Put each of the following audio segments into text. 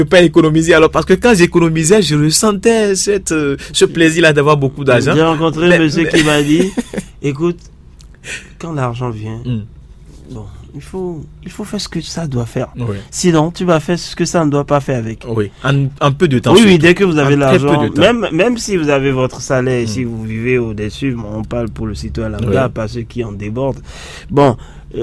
peux pas économiser. Alors, parce que quand j'économisais, je ressentais ce plaisir-là d'avoir beaucoup d'argent. J'ai rencontré un monsieur qui m'a dit, écoute, quand l'argent vient, bon, il faut faire ce que ça doit faire. Oui. Sinon, tu vas faire ce que ça ne doit pas faire avec. Oui, un peu de temps. Oui, dès que vous avez l'argent, peu même si vous avez votre salaire, si vous vivez au-dessus, on parle pour le citoyen lambda, pas ceux qui en débordent. Bon,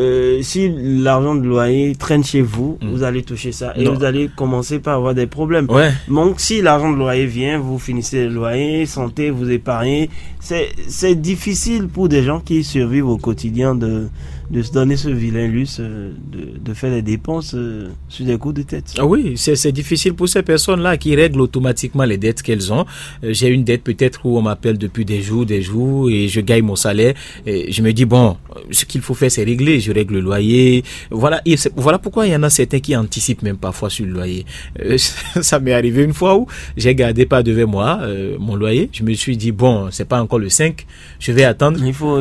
si l'argent de loyer traîne chez vous, vous allez toucher ça et vous allez commencer par avoir des problèmes. Ouais. Donc, si l'argent de loyer vient, vous finissez le loyer, santé, vous épargnez. C'est difficile pour des gens qui survivent au quotidien de se donner ce vilain luxe de faire des dépenses sur des coups de tête. Ah oui, c'est difficile pour ces personnes-là qui règlent automatiquement les dettes qu'elles ont. J'ai une dette peut-être où on m'appelle depuis des jours et je gagne mon salaire. Et je me dis, bon, ce qu'il faut faire, c'est régler. Je règle le loyer. Voilà, voilà pourquoi il y en a certains qui anticipent même parfois sur le loyer. Ça m'est arrivé une fois où j'ai gardé pas devant moi mon loyer. Je me suis dit, bon, c'est pas encore le 5, je vais attendre. Il faut.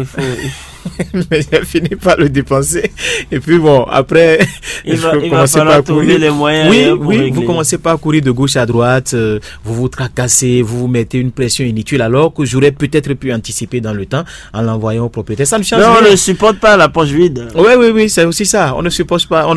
Mais j'ai fini par le dépenser. Et puis bon, après, il va falloir trouver les moyens. Oui, vous commencez pas à courir de gauche à droite, vous vous tracassez, vous vous mettez une pression inutile alors que j'aurais peut-être pu anticiper dans le temps en l'envoyant au propriétaire. Ça ne change rien. Mais on ne supporte pas la poche vide. Oui, c'est aussi ça. On ne supporte pas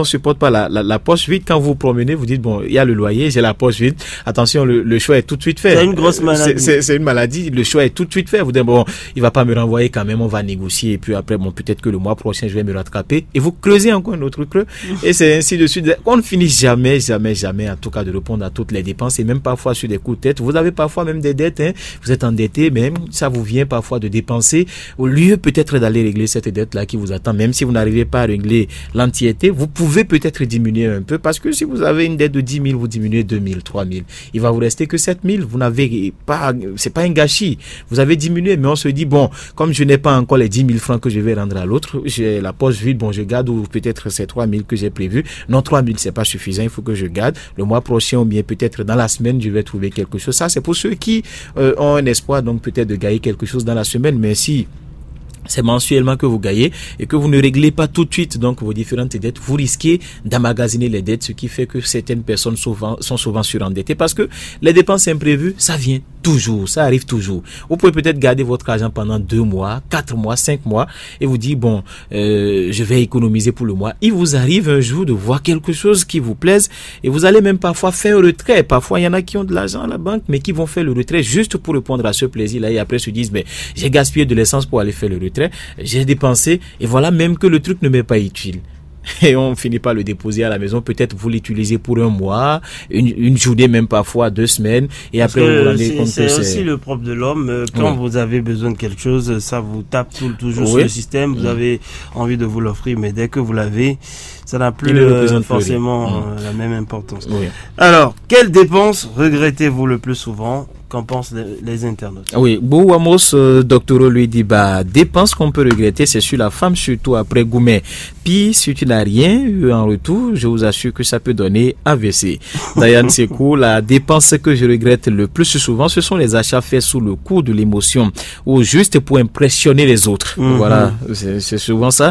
la poche vide. Quand vous vous promenez, vous dites bon, il y a le loyer, j'ai la poche vide. Attention, le choix est tout de suite fait. C'est une grosse maladie. C'est une maladie. Le choix est tout de suite fait. Vous dites bon, il va pas me renvoyer quand même, on va négocier et puis après bon, peut-être que le mois prochain je vais me rattraper et vous creusez encore un autre creux et c'est ainsi de suite. On ne finit jamais en tout cas de répondre à toutes les dépenses et même parfois sur des coups de tête. Vous avez parfois même des dettes, vous êtes endetté, même ça vous vient parfois de dépenser au lieu peut-être d'aller régler cette dette là qui vous attend. Même si vous n'arrivez pas à régler l'entièreté, vous pouvez peut-être diminuer un peu parce que si vous avez une dette de 10 000, vous diminuez 2 000, 3 000, il va vous rester que 7 000. Vous n'avez pas, c'est pas un gâchis. Vous avez diminué, mais on se dit bon, comme je n'ai pas encore les 10 000 francs que je vais rendre à l'autre, j'ai la poche vide, bon je garde ou peut-être c'est 3 000 que j'ai prévu. Non, 3 000 c'est pas suffisant, il faut que je garde. Le mois prochain ou bien peut-être dans la semaine je vais trouver quelque chose. Ça c'est pour ceux qui ont un espoir donc peut-être de gagner quelque chose dans la semaine, mais si c'est mensuellement que vous gagnez et que vous ne réglez pas tout de suite donc vos différentes dettes, vous risquez d'emmagasiner les dettes, ce qui fait que certaines personnes sont souvent surendettées parce que les dépenses imprévues, ça vient toujours, ça arrive toujours. Vous pouvez peut-être garder votre argent pendant 2 mois, 4 mois, 5 mois et vous dites bon, je vais économiser pour le mois. Il vous arrive un jour de voir quelque chose qui vous plaise et vous allez même parfois faire un retrait. Parfois, il y en a qui ont de l'argent à la banque mais qui vont faire le retrait juste pour répondre à ce plaisir-là et après se disent mais j'ai gaspillé de l'essence pour aller faire le retrait. J'ai dépensé et voilà même que le truc ne m'est pas utile. Et on finit par le déposer à la maison. Peut-être vous l'utilisez pour un mois, une journée, même parfois 2 semaines. Et après vous vous rendez compte que c'est aussi le propre de l'homme. Quand vous avez besoin de quelque chose, ça vous tape toujours sur le système. Vous avez envie de vous l'offrir, mais dès que vous l'avez, ça n'a plus forcément la même importance. Oui. Alors, quelles dépenses regrettez-vous le plus souvent? Qu'en pensent les internautes? Oui, Bouamos Doctoro lui dit dépenses qu'on peut regretter, c'est sur la femme, surtout après Goumet. Puis si tu n'as rien eu en retour, je vous assure que ça peut donner AVC. Diane Sekou, la dépense que je regrette le plus souvent, ce sont les achats faits sous le coup de l'émotion ou juste pour impressionner les autres. Voilà, c'est souvent ça.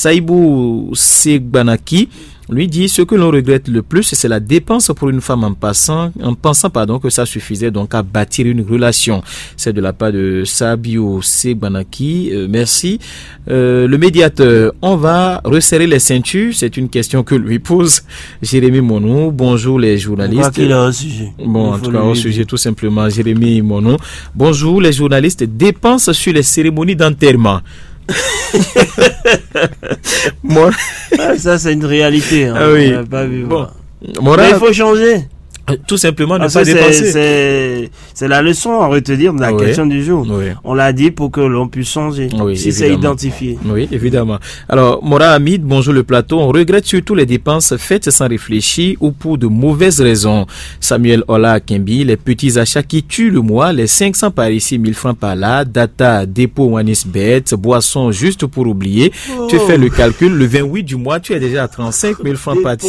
Saïbou Segbanaki lui dit ce que l'on regrette le plus, c'est la dépense pour une femme en pensant que ça suffisait donc à bâtir une relation. C'est de la part de Sabio Segbanaki. Merci. Le médiateur, on va resserrer les ceintures. C'est une question que lui pose Jérémy Monou. Bonjour les journalistes. Je crois qu'il a un sujet. Bon, en tout cas, au sujet tout simplement, Jérémy Monou. Bonjour les journalistes. Dépenses sur les cérémonies d'enterrement. Moi, ça c'est une réalité. Hein. Ah oui. Pas vu, bon. Mais il faut changer. Tout simplement ne pas dépenser. C'est la leçon à retenir de la question du jour. Oui. On l'a dit pour que l'on puisse changer. Oui, si c'est identifié. Oui, évidemment. Alors, Mora Hamid, bonjour le plateau. On regrette surtout les dépenses faites sans réfléchir ou pour de mauvaises raisons. Samuel Ola Kembi, les petits achats qui tuent le mois, les 500 par ici, 1000 francs par là, data, dépôt, Wanisbet, boisson juste pour oublier. Tu fais le calcul, le 28 du mois, tu es déjà à 35 000 francs par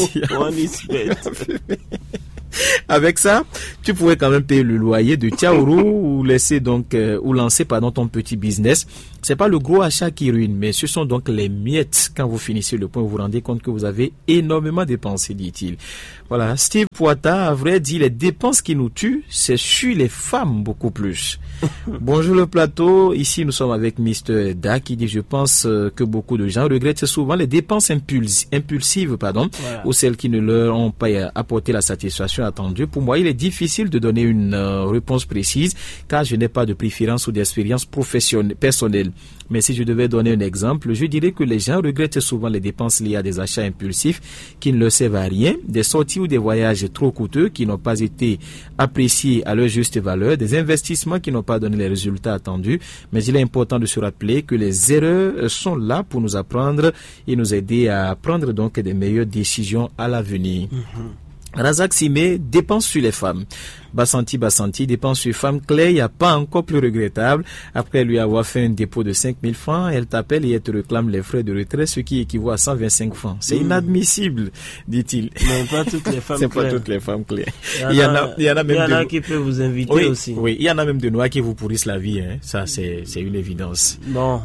Avec ça, tu pourrais quand même payer le loyer de Tiaourou ou laisser donc ou lancer ton petit business. C'est pas le gros achat qui ruine, mais ce sont donc les miettes. Quand vous finissez le point, vous vous rendez compte que vous avez énormément dépensé, dit-il. Voilà. Steve Poita, à vrai dire, les dépenses qui nous tuent, c'est sur les femmes beaucoup plus. Bonjour le plateau. Ici, nous sommes avec Mr. Da qui dit, je pense que beaucoup de gens regrettent souvent les dépenses impulsives, voilà, ou celles qui ne leur ont pas apporté la satisfaction attendue. Pour moi, il est difficile de donner une réponse précise car je n'ai pas de préférence ou d'expérience personnelle. Mais si je devais donner un exemple, je dirais que les gens regrettent souvent les dépenses liées à des achats impulsifs qui ne leur servent à rien, des sorties ou des voyages trop coûteux qui n'ont pas été appréciés à leur juste valeur, des investissements qui n'ont pas donné les résultats attendus. Mais il est important de se rappeler que les erreurs sont là pour nous apprendre et nous aider à prendre donc des meilleures décisions à l'avenir. Razak Sime, dépense sur les femmes. Bassanti, dépense sur femme. Claire, il n'y a pas encore plus regrettable. Après lui avoir fait un dépôt de 5 000 francs, elle t'appelle et elle te réclame les frais de retrait, ce qui équivaut à 125 francs. C'est inadmissible, dit-il. Mais pas toutes les femmes C'est claires. pas toutes les femmes claires. Il y en a qui peuvent vous inviter aussi. Oui, il y en a même de noirs qui vous pourrissent la vie, hein. Ça, c'est une évidence. Bon.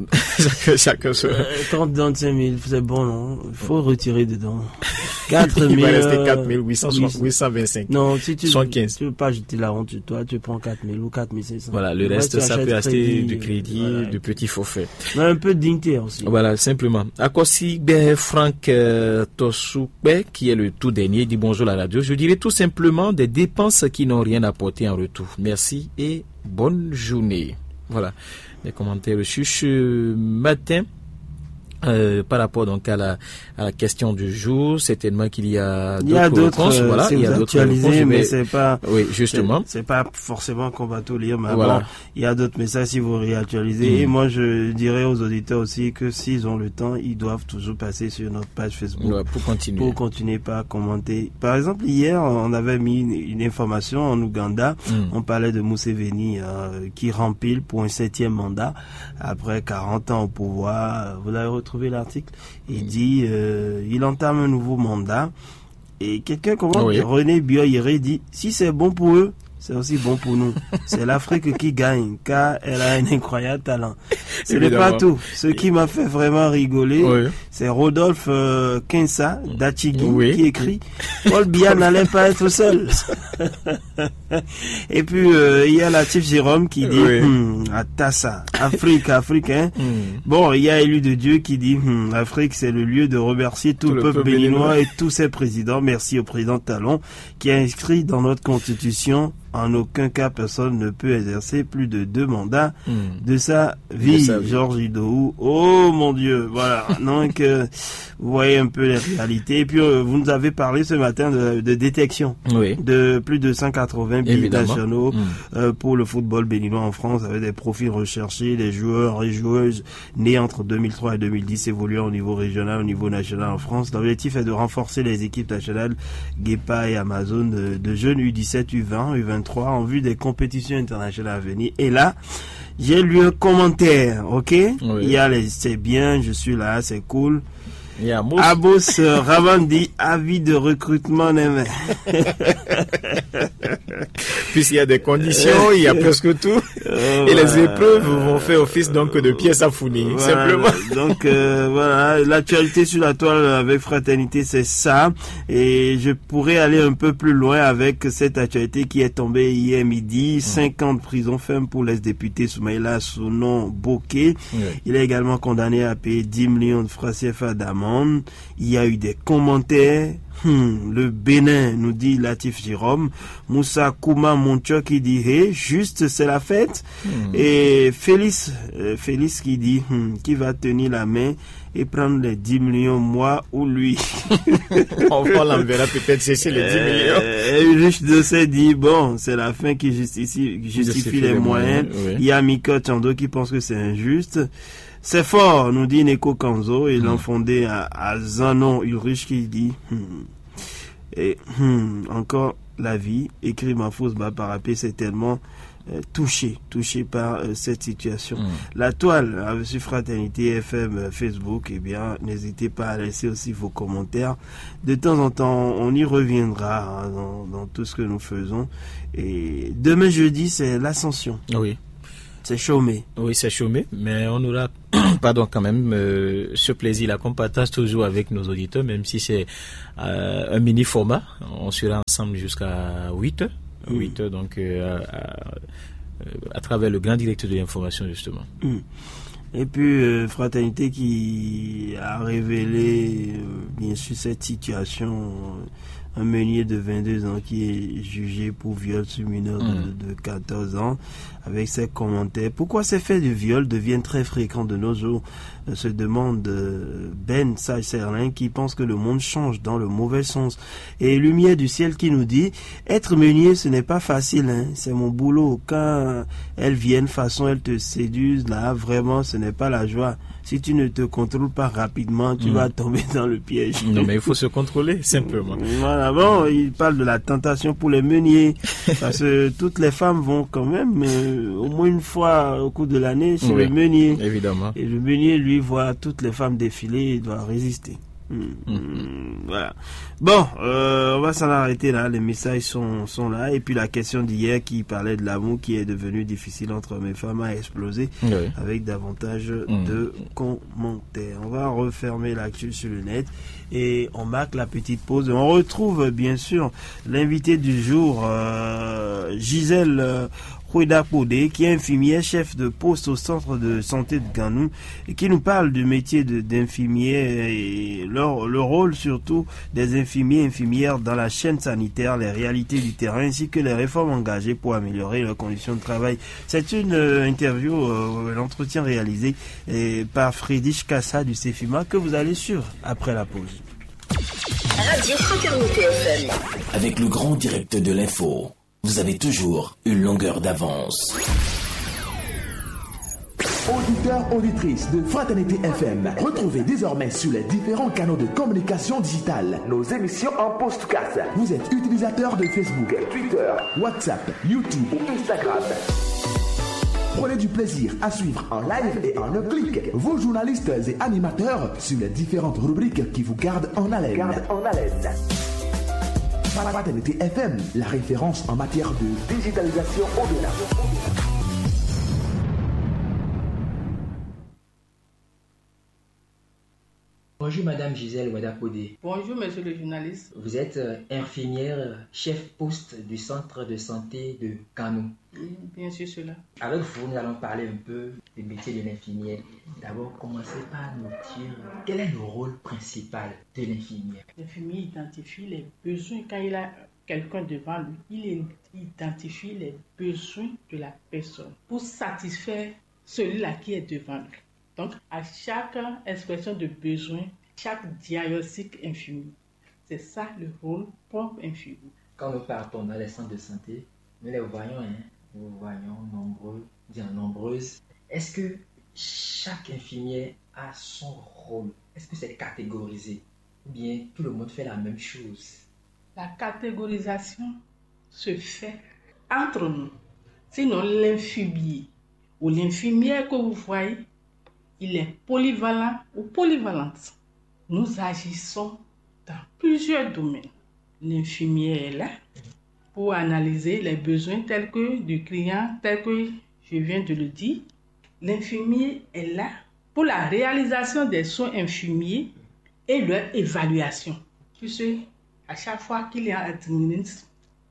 Chacun se... Quand tu donnes 5 000, c'est bon, non? Il faut retirer dedans. 4 000. Il va rester 4 825. Non, si tu 75. Tu veux pas jeter la honte sur toi, tu prends 4 000 ou 4 500. Voilà, le reste, ça peut acheter du crédit, voilà, de petits forfaits. Mais un peu de dignité aussi. Voilà, simplement. Akosi Franck Tosoupe, qui est le tout dernier, dit bonjour à la radio. Je dirais tout simplement des dépenses qui n'ont rien apporté en retour. Merci et bonne journée. Voilà, les commentaires reçus ce matin. Par rapport donc à la question du jour, certainement qu'il y a d'autres réponses. Voilà, il y a d'autres réponses, mais c'est pas. Oui, justement. C'est pas forcément qu'on va tout lire, mais voilà. Bon, il y a d'autres messages si vous réactualisez. Et moi, je dirais aux auditeurs aussi que s'ils ont le temps, ils doivent toujours passer sur notre page Facebook. Ouais, pour continuer. Pour continuer par commenter. Par exemple, hier, on avait mis une information en Ouganda. On parlait de Museveni, qui rempile pour un 7e mandat après 40 ans au pouvoir. Vous l'avez retrouvé l'article, il dit il entame un nouveau mandat et quelqu'un comme René Bioyere dit si c'est bon pour eux, c'est aussi bon pour nous. C'est l'Afrique qui gagne car elle a un incroyable talent. Ce n'est pas tout. Ce qui m'a fait vraiment rigoler, c'est Rodolphe Kinsa d'Achigui qui écrit Paul Biya n'allait pas être seul. Et puis il y a Latif Jérôme qui dit Atassa, Afrique, hein. Bon, il y a Élu de Dieu qui dit l'Afrique c'est le lieu de remercier tout le peuple béninois et tous ses présidents. Merci au président Talon qui a inscrit dans notre constitution en aucun cas personne ne peut exercer plus de 2 mandats de sa vie. Georges Idoou. Oh mon Dieu, voilà. Donc vous voyez un peu les réalités. Et puis vous nous avez parlé ce matin de détection de plus de 180 billets nationaux pour le football béninois en France, avec des profils recherchés, des joueurs et joueuses nés entre 2003 et 2010 évoluant au niveau régional, au niveau national en France. L'objectif est de renforcer les équipes nationales Guépa et Amazon de jeunes U17, U20, U23 en vue des compétitions internationales à venir. Et là, j'ai lu un commentaire, il y a c'est bien, je suis là, c'est cool. Abos Ravandi, avis de recrutement. Puisqu'il y a des conditions, il y a presque tout. Et les épreuves vont faire office donc de pièces à fournir, simplement. Donc voilà, l'actualité sur la toile avec Fraternité, c'est ça. Et je pourrais aller un peu plus loin avec cette actualité qui est tombée hier midi. 5 ans de prison ferme pour l'ex-député Soumaïla Sounon Bokeh. Il est également condamné à payer 10 millions de francs CFA d'amende. Il y a eu des commentaires. Le Bénin, nous dit Latif Jérôme. Moussa Kouma Moncho qui dit juste c'est la fête. Et Félix qui dit qui va tenir la main et prendre les 10 millions, moi ou lui. On l'enverra peut-être chercher les 10 millions. Ulrich de dit bon, c'est la fin qui justifie les moyens. Il y a Mika Chando qui pense que c'est injuste. C'est fort, nous dit Neko Kanzo, et l'enfondé à Zanon Ulrich qui dit encore la vie, écrit Mahfouz Baparapé, c'est tellement touché par cette situation. La toile sur Fraternité FM Facebook, eh bien, n'hésitez pas à laisser aussi vos commentaires. De temps en temps, on y reviendra dans tout ce que nous faisons. Et demain jeudi, c'est l'Ascension. Oui. C'est chômé. Oui, c'est chômé, mais on aura pardon quand même ce plaisir-là qu'on partage toujours avec nos auditeurs, même si c'est un mini format. On sera ensemble jusqu'à 8h. 8h, donc à travers le grand directeur de l'information, justement. Et puis, Fraternité qui a révélé, bien sûr, cette situation, un meunier de 22 ans qui est jugé pour viol sur mineur de 14 ans, avec ses commentaires. Pourquoi ces faits de viol deviennent très fréquents de nos jours, se demande Ben Saïserlin, qui pense que le monde change dans le mauvais sens. Et Lumière du ciel qui nous dit, être meunier, ce n'est pas facile, hein. C'est mon boulot. Quand elles viennent, façon, elles te séduisent, là, vraiment, ce n'est pas la joie. Si tu ne te contrôles pas rapidement, tu vas tomber dans le piège. Non, mais il faut se contrôler, simplement. Voilà, bon, il parle de la tentation pour les meuniers, parce que toutes les femmes vont quand même, au moins une fois au cours de l'année chez le meunier. Évidemment. Et le meunier, lui, voit toutes les femmes défiler, il doit résister. Voilà. Bon, on va s'en arrêter là. Les messages sont là. Et puis la question d'hier qui parlait de l'amour qui est devenu difficile entre hommes et femmes a explosé avec davantage de commentaires. On va refermer l'actu sur le net et on marque la petite pause. On retrouve bien sûr l'invité du jour, Gisèle Rouida Podé, qui est infirmière chef de poste au centre de santé de Ganou et qui nous parle du métier d'infirmier et le rôle surtout des infirmières dans la chaîne sanitaire, les réalités du terrain ainsi que les réformes engagées pour améliorer leurs conditions de travail. C'est une interview, l'entretien réalisé par Friedrich Kassa du CEFIMA que vous allez suivre après la pause. Radio Fraternité FM. Avec le grand direct de l'info, vous avez toujours une longueur d'avance. Auditeurs, auditrices de Fraternité FM, retrouvez désormais sur les différents canaux de communication digitale nos émissions en podcast. Vous êtes utilisateur de Facebook, Twitter, WhatsApp, YouTube ou Instagram. Prenez du plaisir à suivre en live et en un clic vos journalistes et animateurs sur les différentes rubriques qui vous gardent en haleine. Fraternité FM, la référence en matière de digitalisation au-delà. Bonjour Madame Gisèle Wadapodé. Bonjour Monsieur le journaliste. Vous êtes infirmière chef poste du centre de santé de Kano. Bien sûr cela. Avec vous, nous allons parler un peu du métier de l'infirmière. D'abord, commencez par nous dire quel est le rôle principal de l'infirmière. L'infirmier identifie les besoins quand il a quelqu'un devant lui. Il identifie les besoins de la personne pour satisfaire celui-là qui est devant lui. Donc, à chaque expression de besoin, chaque diagnostic infirmier, c'est ça le rôle propre infirmier. Quand nous partons dans les centres de santé, nous les voyons, nous voyons nombreux, bien nombreuses. Est-ce que chaque infirmier a son rôle? Est-ce que c'est catégorisé? Ou bien tout le monde fait la même chose? La catégorisation se fait entre nous. Sinon, l'infirmier ou l'infirmière que vous voyez, il est polyvalent ou polyvalente. Nous agissons dans plusieurs domaines. L'infirmier est là pour analyser les besoins tels que du client, tel que je viens de le dire. L'infirmier est là pour la réalisation des soins infirmiers et leur évaluation. Puisque à chaque fois qu'il est administre,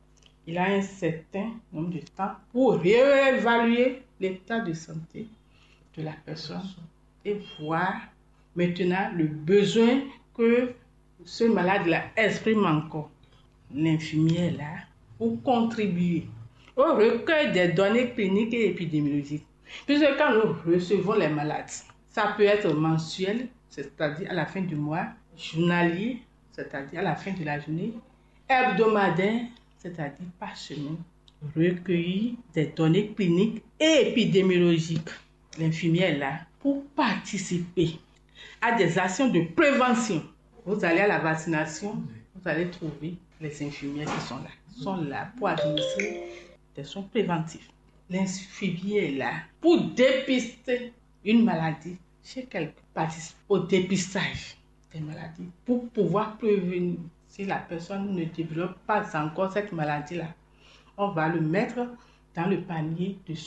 il a un certain nombre de temps pour réévaluer l'état de santé de la personne et voir maintenant le besoin que ce malade-là exprime encore. L'infirmier est là pour contribuer au recueil des données cliniques et épidémiologiques. Puisque quand nous recevons les malades, ça peut être mensuel, c'est-à-dire à la fin du mois, journalier, c'est-à-dire à la fin de la journée, hebdomadaire, c'est-à-dire par semaine, recueillir des données cliniques et épidémiologiques. L'infirmier est là pour participer à des actions de prévention. Vous allez à la vaccination, vous allez trouver les infirmières qui sont là. Ils sont là pour administrer des soins préventifs. L'infirmier est là pour dépister une maladie chez quelqu'un. Participe au dépistage des maladies pour pouvoir prévenir. Si la personne ne développe pas encore cette maladie-là, on va le mettre dans le panier de soins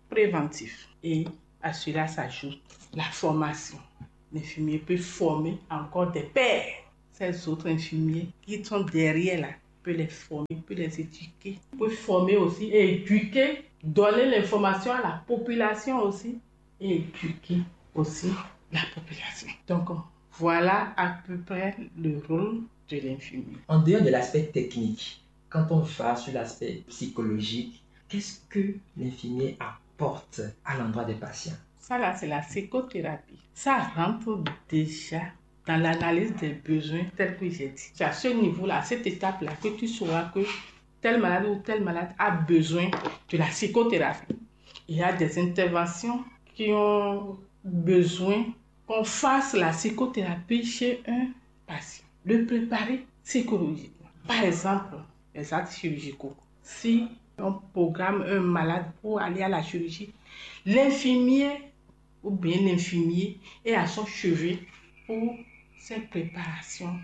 préventif. Et à cela s'ajoute la formation. L'infirmier peut former encore des pairs. Ces autres infirmiers qui sont derrière là, peut les former, peut les éduquer, peut former aussi et éduquer, donner l'information à la population aussi et éduquer aussi la population. Donc voilà à peu près le rôle de l'infirmier. En dehors de l'aspect technique, quand on va sur l'aspect psychologique, qu'est-ce que l'infirmier apporte à l'endroit des patients? Ça là, c'est la psychothérapie. Ça rentre déjà dans l'analyse des besoins tels que j'ai dit. C'est à ce niveau-là, à cette étape-là, que tu sauras que tel malade ou tel malade a besoin de la psychothérapie. Il y a des interventions qui ont besoin qu'on fasse la psychothérapie chez un patient. Le préparer psychologiquement. Par exemple, les actes chirurgicaux. Si on programme un malade pour aller à la chirurgie, l'infirmier ou bien l'infirmier est à son chevet pour ses préparations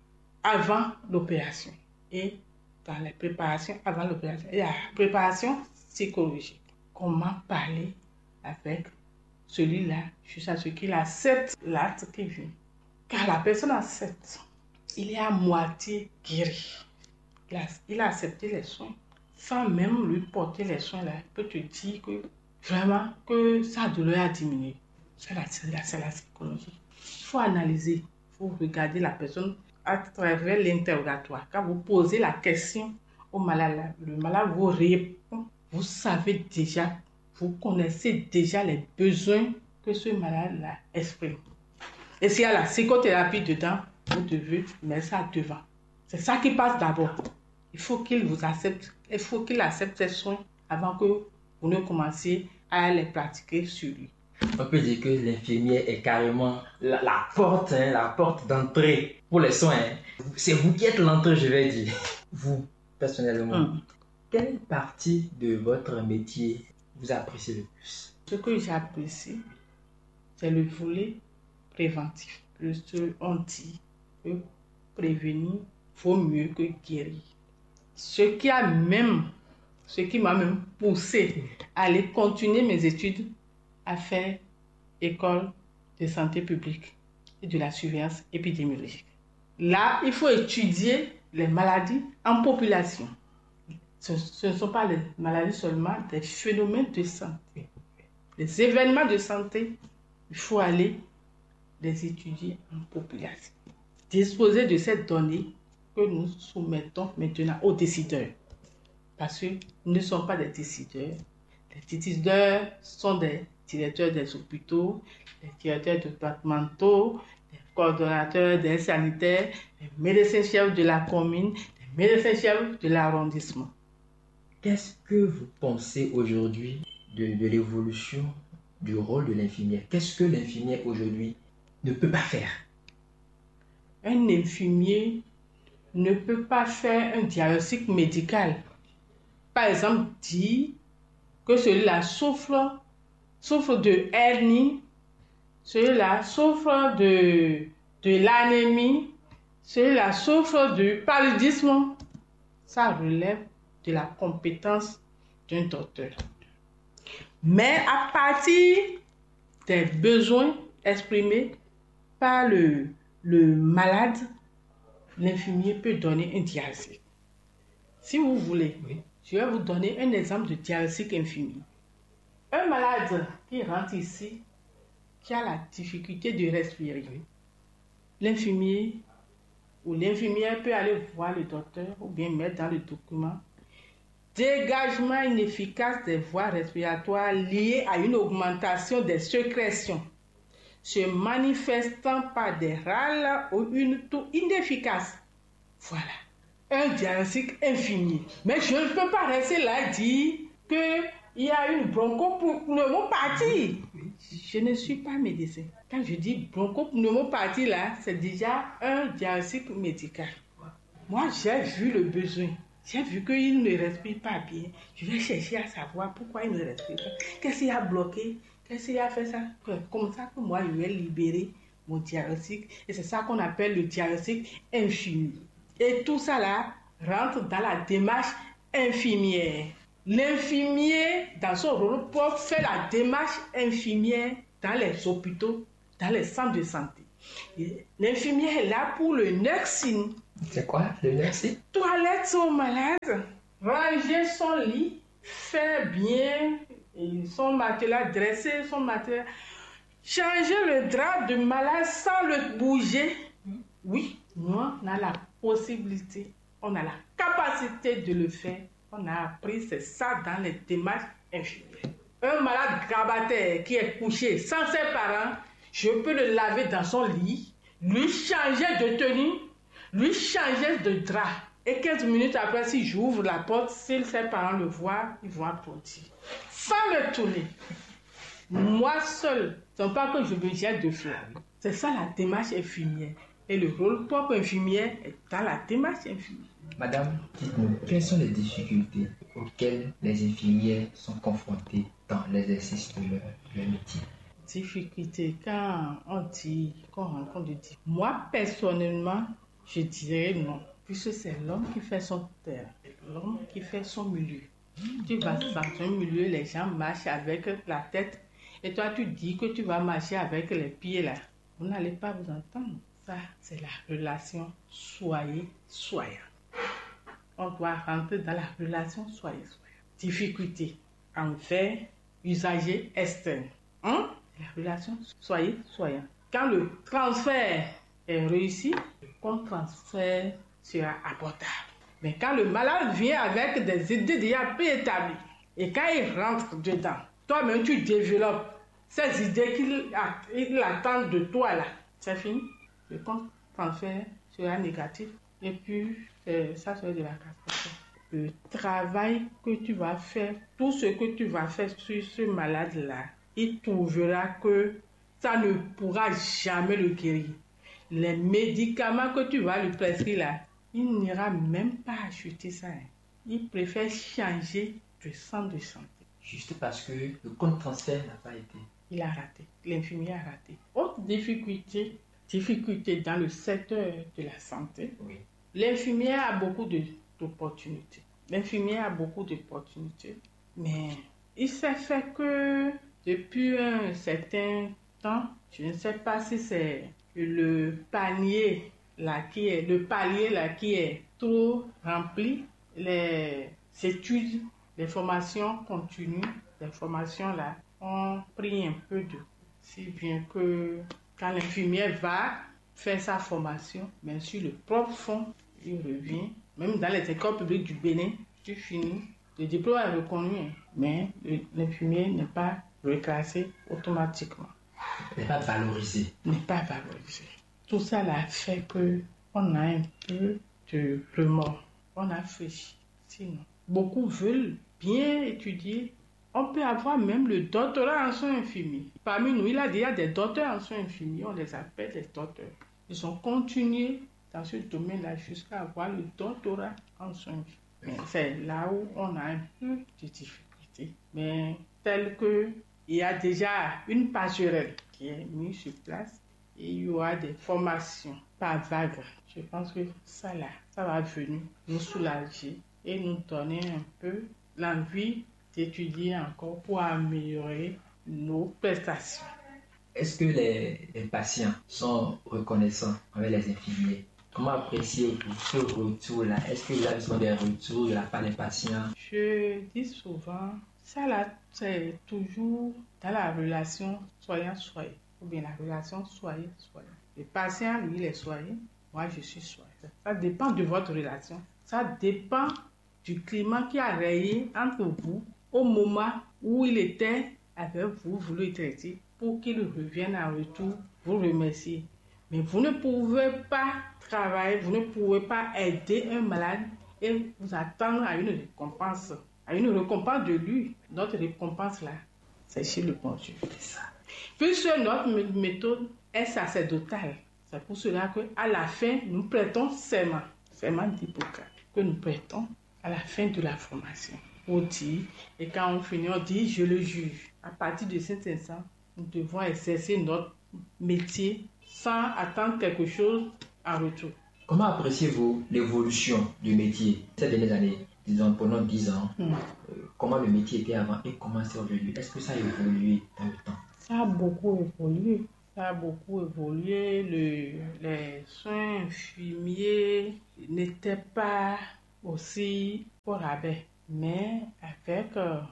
avant l'opération. Et dans les préparations avant l'opération, il y a la préparation psychologique. Comment parler avec celui-là jusqu'à ce qu'il accepte l'acte qui vient. Car la personne accepte, il est à moitié guéri. Il a accepté les soins. Sans même lui porter les soins là, il peut te dire que vraiment que sa douleur a diminué. C'est la psychologie. Il faut analyser, il faut regarder la personne à travers l'interrogatoire. Quand vous posez la question au malade là, le malade vous répond. Vous savez déjà, vous connaissez déjà les besoins que ce malade là exprime. Et s'il y a la psychothérapie dedans, vous devez mettre ça devant. C'est ça qui passe d'abord. Il faut qu'il vous accepte, il faut qu'il accepte ses soins avant que vous ne commenciez à les pratiquer sur lui. On peut dire que l'infirmier est carrément la porte d'entrée pour les soins. C'est vous qui êtes l'entrée, je vais dire. Vous, personnellement, quelle partie de votre métier vous appréciez le plus? Ce que j'apprécie, c'est le volet préventif. On dit que prévenir vaut mieux que guérir. Ce qui m'a même poussé à aller continuer mes études, à faire école de santé publique et de la surveillance épidémiologique. Là, il faut étudier les maladies en population. Ce ne sont pas les maladies seulement, des phénomènes de santé. Les événements de santé, il faut aller les étudier en population. Disposer de ces données que nous soumettons maintenant aux décideurs. Parce que nous ne sommes pas des décideurs. Les décideurs sont des directeurs des hôpitaux, les directeurs départementaux, les coordonnateurs des sanitaires, les médecins chefs de la commune, les médecins chefs de l'arrondissement. Qu'est-ce que vous pensez aujourd'hui de l'évolution du rôle de l'infirmière? Qu'est-ce que l'infirmière aujourd'hui ne peut pas faire? Un infirmier ne peut pas faire un diagnostic médical. Par exemple, dire que celui-là souffre de hernie, celui-là souffre de l'anémie, celui-là souffre de paludisme. Ça relève de la compétence d'un docteur. Mais à partir des besoins exprimés par le malade, l'infirmier peut donner un diagnostic. Si vous voulez, je vais vous donner un exemple de diagnostic infirmier. Un malade qui rentre ici, qui a la difficulté de respirer, l'infirmier ou l'infirmière peut aller voir le docteur ou bien mettre dans le document dégagement inefficace des voies respiratoires liées à une augmentation des sécrétions se manifestant par des râles ou une toux inefficace. Voilà, un diagnostic infirmier. Mais je ne peux pas rester là et dire qu'il y a une bronchopneumopathie. Je ne suis pas médecin. Quand je dis bronchopneumopathie, là, c'est déjà un diagnostic médical. Moi, j'ai vu le besoin. J'ai vu qu'il ne respire pas bien. Je vais chercher à savoir pourquoi il ne respire pas. Qu'est-ce qu'il a bloqué? Qu'est-ce qu'il a fait ça? Comme ça que moi, je vais libérer mon diagnostic. Et c'est ça qu'on appelle le diagnostic infirmier. Et tout ça là rentre dans la démarche infirmière. L'infirmier, dans son rôle propre, fait la démarche infirmière dans les hôpitaux, dans les centres de santé. Et l'infirmier est là pour le nursing. C'est quoi le nursing? Toilette son malade, ranger son lit, faire bien son matelas, dresser son matelas, changer le drap de malade sans le bouger. Oui, nous, on a la possibilité, on a la capacité de le faire. On a appris, c'est ça dans les démarches infirmières. Un malade grabataire qui est couché sans ses parents, je peux le laver dans son lit, lui changer de tenue, lui changer de drap. Et 15 minutes après, si j'ouvre la porte, si ses parents le voient, ils vont applaudir. Sans le tourner. Moi seul, ce n'est pas que je me jette de fleurs. C'est ça la démarche infirmière. Et le rôle propre infirmière est dans la démarche infirmière. Madame, dites-nous, quelles sont les difficultés auxquelles les infirmières sont confrontées dans l'exercice de leur métier? Difficulté, quand on dit qu'on rencontre des difficultés. Moi, personnellement, je dirais non. Puisque c'est l'homme qui fait son terrain, l'homme qui fait son milieu. Tu vas dans un milieu, les gens marchent avec la tête. Et toi, tu dis que tu vas marcher avec les pieds là. Vous n'allez pas vous entendre. Ça, c'est la relation soyez-soyant. On doit rentrer dans la relation soyez-soyant. Difficulté envers usager externe. La relation soyez-soyant. Quand le transfert est réussi, le contre-transfert sera abordable. Mais quand le malade vient avec des idées déjà préétablies, et quand il rentre dedans, toi-même tu développes ces idées qu'il attend de toi là, c'est fini. Le contre-transfert sera négatif et puis ça sera de la catastrophe. Le travail que tu vas faire, tout ce que tu vas faire sur ce malade-là, il trouvera que ça ne pourra jamais le guérir. Les médicaments que tu vas lui prescrire là, il n'ira même pas acheter ça. Il préfère changer de centre de santé. Juste parce que le contre-transfert n'a pas été. Il a raté. L'infirmier a raté. Autre difficulté dans le secteur de la santé. Oui. L'infirmier a beaucoup d'opportunités. Mais il s'est fait que depuis un certain temps, je ne sais pas si c'est le palier là qui est trop rempli, les études, les formations continues, les formations là ont pris un peu de, si bien que quand l'infirmière va faire sa formation, bien sûr le propre fond, il revient, même dans les écoles publiques du Bénin, tu finis, le diplôme est reconnu, mais l'infirmier n'est pas reclassé automatiquement. N'est pas valorisé. Tout ça là fait que on a un peu de remords. On a réfléchi. Sinon, beaucoup veulent bien étudier. On peut avoir même le doctorat en soins infirmiers. Parmi nous, il y a déjà des docteurs en soins infirmiers. On les appelle des docteurs. Ils ont continué dans ce domaine-là jusqu'à avoir le doctorat en soins infirmiers. Mais c'est là où on a un peu de difficultés. Mais tel que il y a déjà une passerelle qui est mise sur place et il y aura des formations par vague. Je pense que ça va venir nous soulager et nous donner un peu l'envie d'étudier encore pour améliorer nos prestations. Est-ce que les patients sont reconnaissants avec les infirmiers? Comment appréciez-vous ce retour-là? Est-ce qu'il y a besoin des retours de la part des patients? Je dis souvent, ça là, c'est toujours dans la relation soyez-soyez. Ou bien la relation soyez-soyez. Le patient, lui, il est soyez. Moi, je suis soyez. Ça dépend de votre relation. Ça dépend du climat qui a rayé entre vous au moment où il était avec vous, vous le traitez pour qu'il revienne en retour, vous remercier. Mais vous ne pouvez pas travailler, vous ne pouvez pas aider un malade et vous attendre à une récompense de lui. Notre récompense là, c'est chez le bon Dieu. C'est ça. Puisque notre méthode est sacerdotale, c'est pour cela qu'à la fin, nous prêtons serment d'Hippocrate, que nous prêtons à la fin de la formation. Pour dire, et quand on finit, on dit, je le juge. À partir de cet instant, nous devons exercer notre métier sans attendre quelque chose en retour. Comment appréciez-vous l'évolution du métier ces dernières années? disons pendant 10 ans, comment le métier était avant et comment c'est aujourd'hui? Est-ce que ça a évolué dans le temps? Ça a beaucoup évolué. Les soins infirmiers n'étaient pas aussi au rabais. Mais avec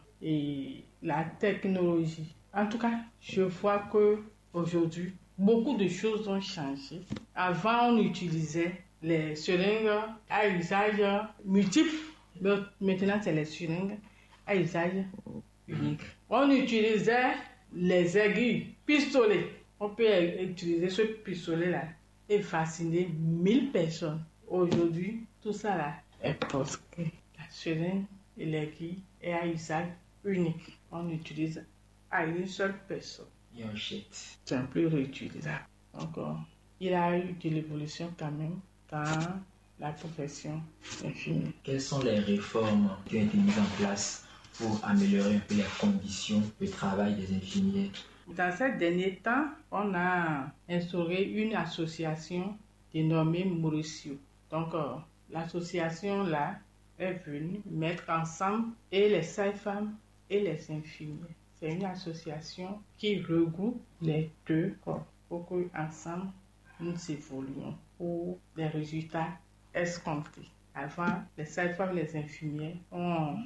la technologie, en tout cas, je vois que aujourd'hui, beaucoup de choses ont changé. Avant, on utilisait les seringues à usage multiple. Maintenant, c'est les seringues à usage unique. On utilisait les aiguilles, pistolets. On peut utiliser ce pistolet-là et vacciner 1000 personnes. Aujourd'hui, tout ça là est proscrit. La seringue et l'aiguille est à usage unique. On utilise à une seule personne. Et on jette. C'est un peu réutilisable. Donc, il y a eu de l'évolution quand même dans la profession infirmière. Quelles sont les réformes qui ont été mises en place pour améliorer un peu les conditions de travail des infirmiers? Dans ces derniers temps, on a instauré une association dénommée Mauricio. Donc, l'association là est venue mettre ensemble et les sages-femmes et les infirmiers. C'est une association qui regroupe les deux corps pour qu'ensemble nous évoluions pour des résultats escomptés. Avant, les sages-femmes et les infirmiers, on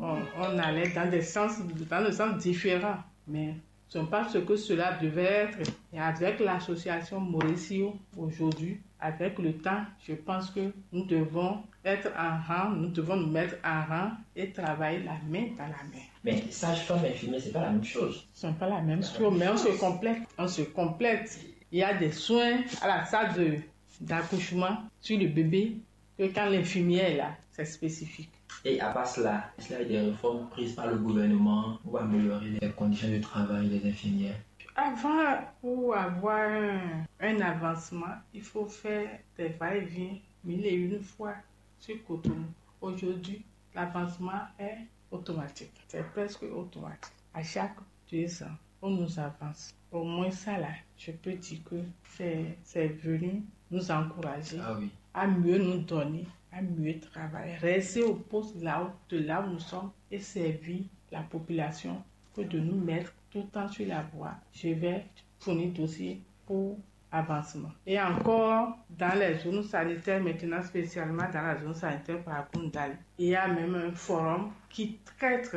allait dans des sens différents, mais ce n'est pas ce que cela devait être. Et avec l'association Mauricio aujourd'hui, avec le temps, je pense que nous devons être en rang, nous devons nous mettre en rang et travailler la main dans la main. Mais sage-femme et infirmier, c'est pas la même chose. Ce n'est pas la même chose, mais on se complète. Il y a des soins à la salle d'accouchement sur le bébé que quand l'infirmier est là, c'est spécifique. Et à part cela, est-ce qu'il y a des réformes prises par le gouvernement pour améliorer les conditions de travail des infirmières? Avant, pour avoir un avancement, il faut faire des va-et-vient 1001 fois sur Cotonou. Aujourd'hui, l'avancement est automatique. C'est presque automatique. À chaque 2 ans, on nous avance. Au moins ça là, je peux dire que c'est venu nous encourager à mieux nous donner, à mieux travailler, rester au poste là où nous sommes et servir la population que de nous mettre tout le temps sur la voie. Je vais fournir dossier pour avancement. Et encore, dans les zones sanitaires, maintenant spécialement dans la zone sanitaire par Kundal, il y a même un forum qui traite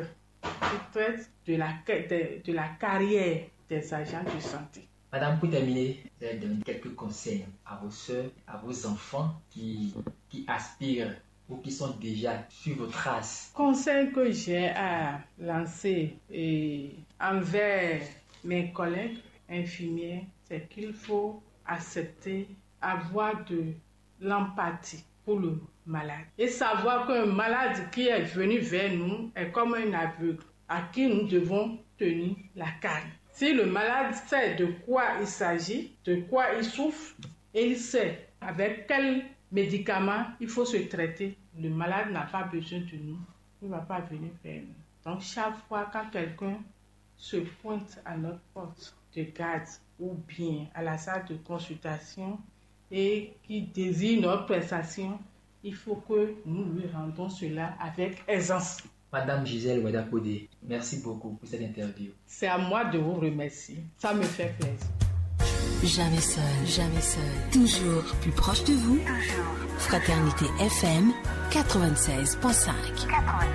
de la carrière des agents de santé. Madame, pour terminer, vous allez donner quelques conseils à vos soeurs, à vos enfants qui aspirent ou qui sont déjà sur vos traces. Conseil que j'ai à lancer envers mes collègues infirmiers, c'est qu'il faut accepter, avoir de l'empathie pour le malade. Et savoir qu'un malade qui est venu vers nous est comme un aveugle à qui nous devons tenir la canne. Si le malade sait de quoi il s'agit, de quoi il souffre, et il sait avec quel médicament il faut se traiter, le malade n'a pas besoin de nous, il ne va pas venir vers nous. Donc chaque fois quand quelqu'un se pointe à notre porte de garde ou bien à la salle de consultation et qui désire notre prestation, il faut que nous lui rendons cela avec aisance. Madame Gisèle Oueda-Podé, merci beaucoup pour cette interview. C'est à moi de vous remercier. Ça me fait plaisir. Jamais seul. Toujours plus proche de vous. Fraternité FM 96.5.